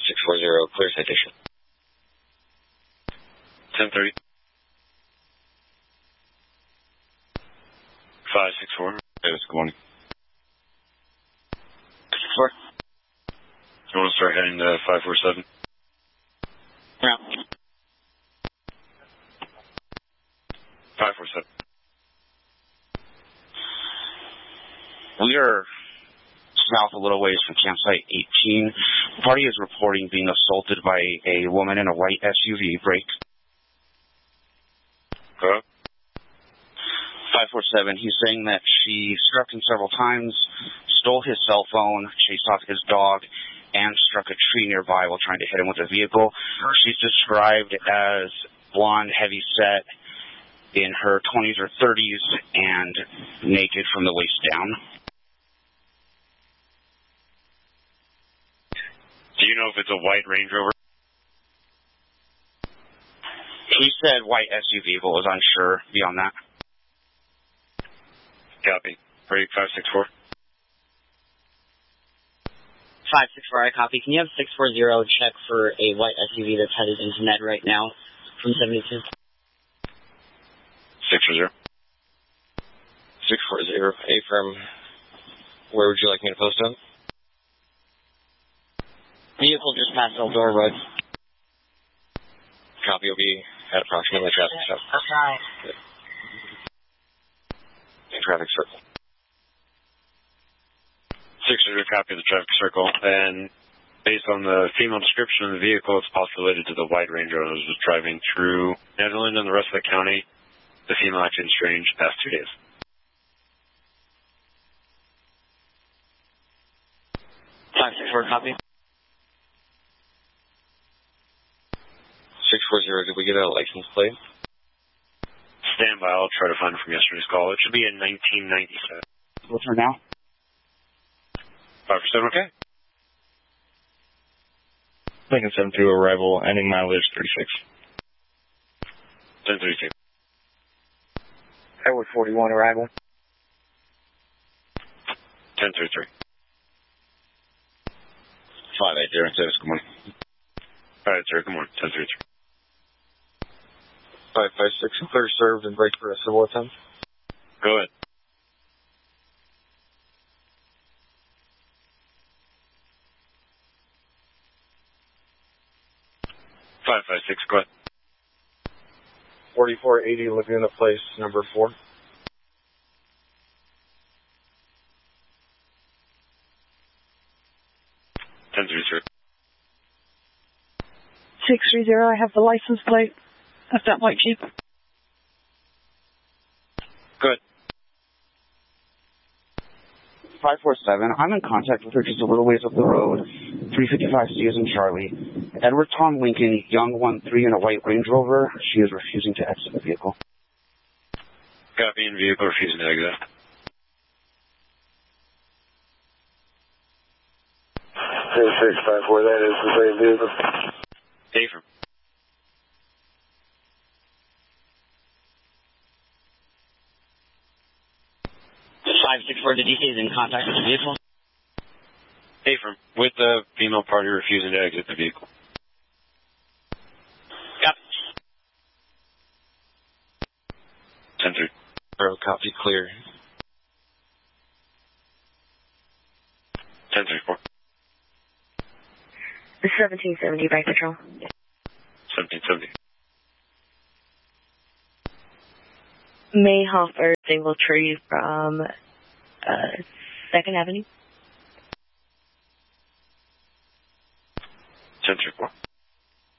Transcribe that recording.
5640, clear citation. 1030. 564. Davis, good morning. 4. You want to start heading to 547? Yeah. 547. We are south a little ways from campsite 18. The party is reporting being assaulted by a woman in a white SUV. Break. Hello? 547. He's saying that she struck him several times, stole his cell phone, chased off his dog, and struck a tree nearby while trying to hit him with a vehicle. She's described as blonde, heavy set, in her 20s or 30s, and naked from the waist down. Do you know if it's a white Range Rover? He said white SUV, but was unsure beyond that. Copy. Break 564. 564, I copy. Can you have 640 check for a white SUV that's headed into Ned right now from 72? 640. 640, affirm. Where would you like me to post him? Vehicle just passed Eldora Road. Copy will be at approximately traffic stop. Okay. Traffic circle. 600, copy of the traffic circle. And based on the female description of the vehicle, it's possibly related to the white Range Rover that was driving through Netherlands and the rest of the county. The female acted strange the past 2 days. Copy. 640, did we get a license plate? Stand by, I'll try to find it from yesterday's call. It should be in 1997. What's her now? 547, okay? Lincoln 72 arrival, ending mileage 36. 1032. Edward 41 arrival. 1033. 580, Davis, good morning. Alright, sir, good morning. 1033. 556, clear served and break for a civil attempt. Go ahead. Five, 6, go ahead. 4480 Laguna Place, number 4. 1033. 630, I have the license plate of that white Jeep. Good. 547, I'm in contact with her just a little ways up the road. 355 C as in Charlie. Edward Tom Lincoln, young 1-3 in a white Range Rover. She is refusing to exit the vehicle. Copy, in vehicle refusing to exit. 3654, that is the same vehicle. Affirm. 564, did you say he's in contact with the vehicle? Affirm. With the female party refusing to exit the vehicle. Yep. 10-3. Bro, copy, clear. 10-3-4. 1770 Bike Patrol. 1770. Mayhofer single tree from 2nd Avenue. 10-3-4.